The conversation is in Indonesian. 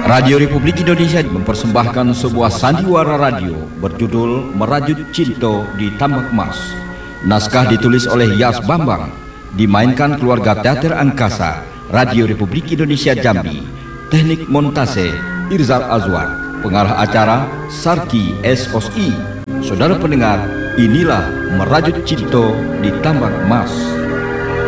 Radio Republik Indonesia mempersembahkan sebuah sandiwara radio berjudul Merajut Cinta di Tambak Emas. Naskah ditulis oleh Yas Bambang, dimainkan keluarga teater angkasa Radio Republik Indonesia Jambi. Teknik montase Irzal Azwar, pengarah acara Sarki SOSI. Saudara pendengar, inilah Merajut Cinta di Tambak Emas.